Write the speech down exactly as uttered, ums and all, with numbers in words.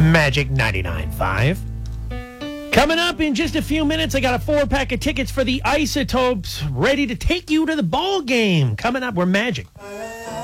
Magic ninety-nine point five. Coming up in just a few minutes, I got a four-pack of tickets for the Isotopes ready to take you to the ball game. Coming up, we're Magic.